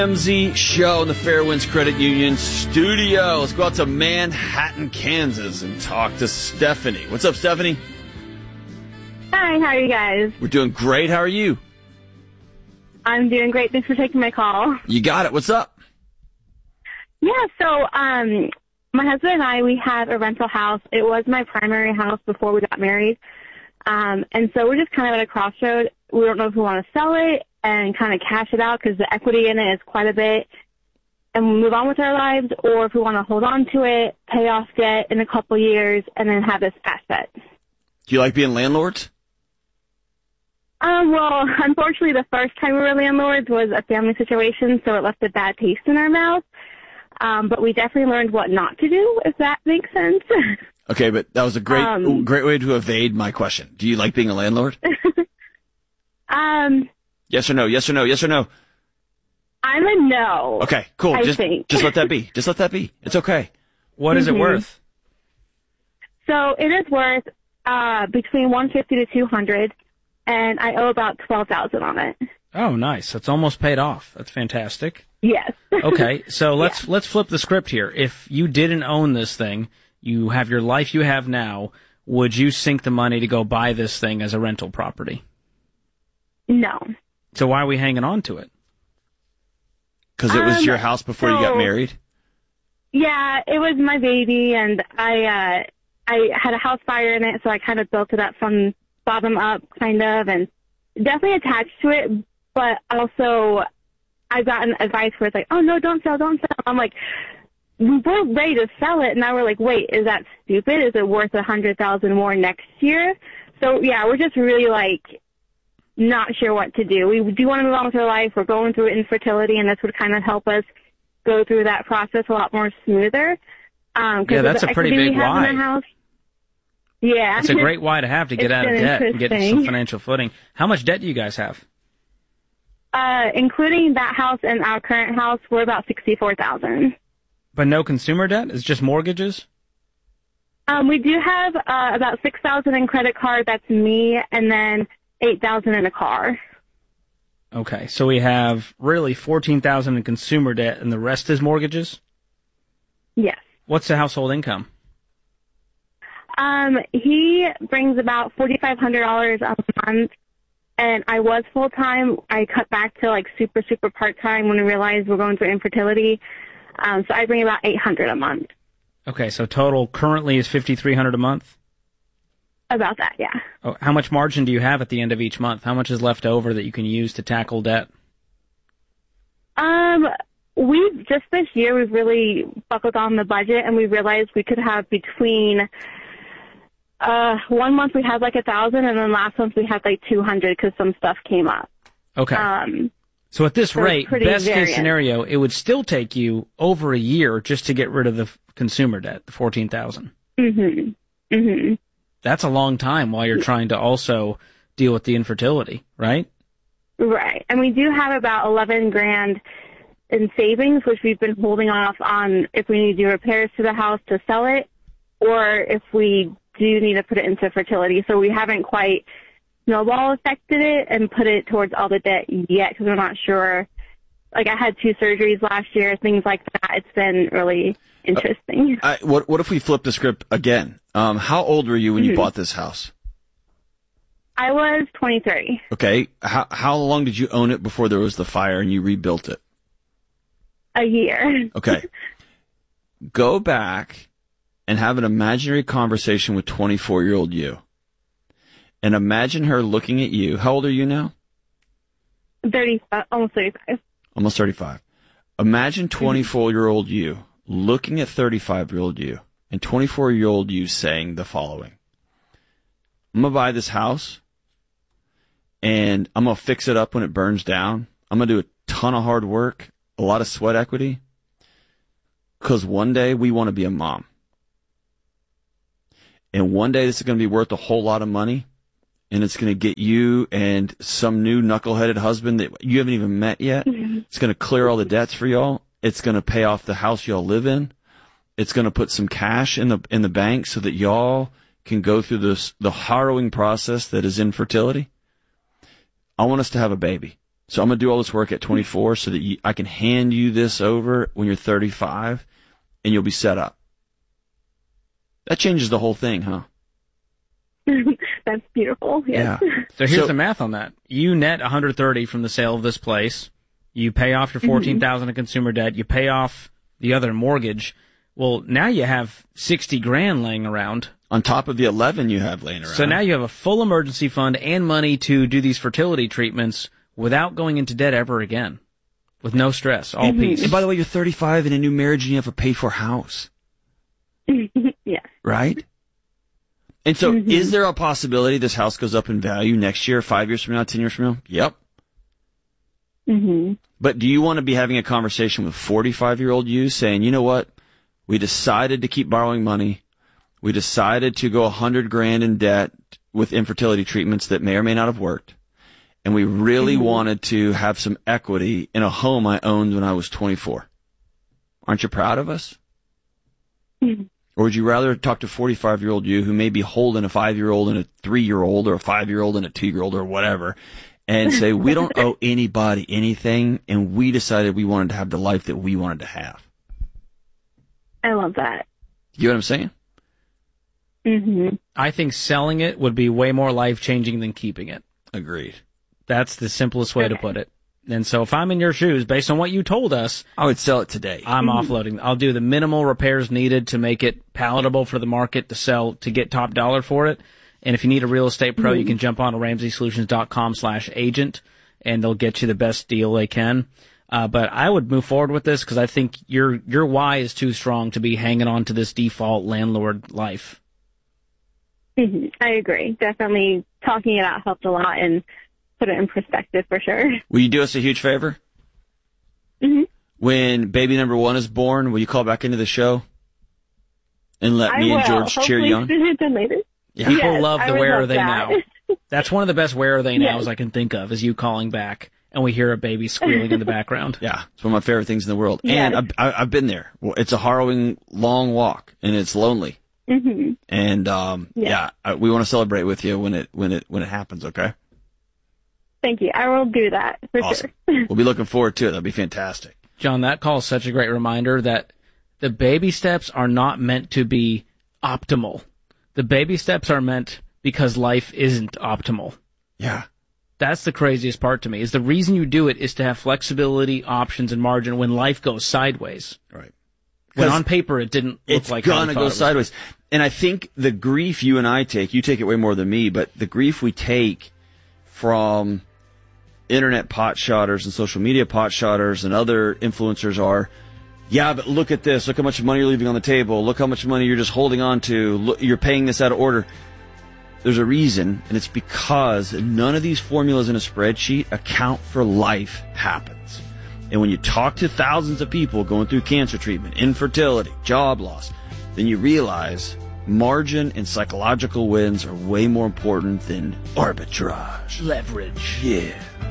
MZ Show in the Fairwinds Credit Union studio. Let's go out to Manhattan, Kansas and talk to Stephanie. What's up, Stephanie? Hi, how are you guys? We're doing great. How are you? I'm doing great. Thanks for taking my call. You got it. What's up? Yeah, so my husband and I, we have a rental house. It was my primary house before we got married. And so we're just kind of at a crossroad. We don't know if we want to sell it and kind of cash it out because the equity in it is quite a bit and move on with our lives, or if we want to hold on to it, pay off debt in a couple years, and then have this asset. Do you like being landlords? Well, unfortunately, the first time we were landlords was a family situation, so it left a bad taste in our mouth. But we definitely learned what not to do, if that makes sense. Okay, but that was a great way to evade my question. Do you like being a landlord? Yes or no? Yes or no? Yes or no? I'm a no. Okay, cool. I Just let that be. Just let that be. It's okay. What is it worth? So it is worth between $150 to $200, and I owe about $12,000 on it. Oh, nice. That's almost paid off. That's fantastic. Yes. Okay, so let's flip the script here. If you didn't own this thing, you have your life you have now, would you sink the money to go buy this thing as a rental property? No. So why are we hanging on to it? Because it was your house before you got married? Yeah, it was my baby, and I had a house fire in it, so I kind of built it up from bottom up, kind of, and definitely attached to it, but also I've gotten advice where it's like, oh, no, don't sell. I'm like, we were ready to sell it, and now we're like, wait, is that stupid? Is it worth $100,000 more next year? So, yeah, we're just really, like, not sure what to do. We do want to move on with our life. We're going through infertility, and this would kind of help us go through that process a lot more smoother. Yeah, that's a pretty big why. Yeah. It's a great why to have to get out of debt and get some financial footing. How much debt do you guys have? Including that house and our current house, we're about $64,000. But no consumer debt? It's just mortgages? We do have about $6,000 in credit card. That's me, and then $8,000 in a car. Okay, so we have really $14,000 in consumer debt, and the rest is mortgages? Yes. What's the household income? He brings about $4,500 a month, and I was full-time. I cut back to, like, super part-time when I realized we're going through infertility. So I bring about $800 a month. Okay, so total currently is $5,300 a month? About that, yeah. Oh, how much margin do you have at the end of each month? How much is left over that you can use to tackle debt? Just this year, we've really buckled on the budget, and we realized we could have between, 1 month we had like 1,000, and then last month we had like 200 because some stuff came up. Okay. So at this rate, best case scenario, it would still take you over a year just to get rid of the consumer debt, the $14,000. Mm-hmm. Mm-hmm. That's a long time while you're trying to also deal with the infertility, right? Right. And we do have about $11,000 in savings, which we've been holding off on if we need to do repairs to the house to sell it, or if we do need to put it into fertility. So we haven't quite snowball affected it and put it towards all the debt yet because we're not sure. Like, I had 2 surgeries last year, things like that. It's been really interesting. What if we flip the script again? How old were you when you bought this house? I was 23. Okay. How long did you own it before there was the fire and you rebuilt it? A year. Okay. Go back and have an imaginary conversation with 24-year-old you. And imagine her looking at you. How old are you now? 35, almost 35. Almost 35. Imagine 24-year-old you looking at 35-year-old you and 24-year-old you saying the following. I'm going to buy this house and I'm going to fix it up when it burns down. I'm going to do a ton of hard work, a lot of sweat equity, because one day we want to be a mom. And one day this is going to be worth a whole lot of money, and it's going to get you and some new knuckleheaded husband that you haven't even met yet. It's going to clear all the debts for y'all. It's going to pay off the house y'all live in. It's going to put some cash in the bank so that y'all can go through the harrowing process that is infertility. I want us to have a baby. So I'm going to do all this work at 24 so that I can hand you this over when you're 35 and you'll be set up. That changes the whole thing, huh? That's beautiful. Yes. Yeah. So here's the math on that. You net 130 from the sale of this place. You pay off your 14,000 in consumer debt. You pay off the other mortgage. Well, now you have 60 grand laying around. On top of the 11 you have laying around. So now you have a full emergency fund and money to do these fertility treatments without going into debt ever again. With no stress, all peace. And by the way, you're 35 in a new marriage and you have a paid-for house. Yes. Right? And so is there a possibility this house goes up in value next year, 5 years from now, 10 years from now? Yep. But do you want to be having a conversation with 45-year-old you saying, you know what? We decided to keep borrowing money. We decided to go 100 grand in debt with infertility treatments that may or may not have worked. And we really wanted to have some equity in a home I owned when I was 24. Aren't you proud of us? Or would you rather talk to 45-year-old you who may be holding a 5-year-old and a 3-year-old or a 5-year-old and a 2-year-old or whatever and say, we don't owe anybody anything and we decided we wanted to have the life that we wanted to have? I love that. You know what I'm saying? I think selling it would be way more life-changing than keeping it. Agreed. That's the simplest way to put it. And so if I'm in your shoes, based on what you told us, I would sell it today. I'm offloading. I'll do the minimal repairs needed to make it palatable for the market to sell, to get top dollar for it. And if you need a real estate pro, you can jump on to RamseySolutions.com/agent and they'll get you the best deal they can. But I would move forward with this because I think your why is too strong to be hanging on to this default landlord life. I agree. Definitely talking it out helped a lot and put it in perspective for sure. Will you do us a huge favor? When baby number 1 is born, will you call back into the show and let me and George cheer you on? Sooner than later. Yeah. People love the where are they that. now. That's one of the best where are they nows I can think of, is you calling back and we hear a baby squealing in the background. Yeah, it's one of my favorite things in the world. Yes. And I've been there. Well, it's a harrowing, long walk, and it's lonely. And we want to celebrate with you when it happens. Okay. Thank you. I will do that for Awesome. sure. We'll be looking forward to it. That'll be fantastic. John, that call is such a great reminder that the baby steps are not meant to be optimal. The baby steps are meant because life isn't optimal. Yeah. That's the craziest part to me, is the reason you do it is to have flexibility, options, and margin when life goes sideways. Right. When on paper it didn't look like how we It's gonna thought go it was. sideways. And I think the grief you and I take, you take it way more than me, but the grief we take from internet potshotters and social media potshotters and other influencers are, yeah, but look at this. Look how much money you're leaving on the table. Look how much money you're just holding on to. Look, you're paying this out of order. There's a reason, and it's because none of these formulas in a spreadsheet account for life happens. And when you talk to thousands of people going through cancer treatment, infertility, job loss, then you realize margin and psychological wins are way more important than arbitrage. Leverage. Yeah.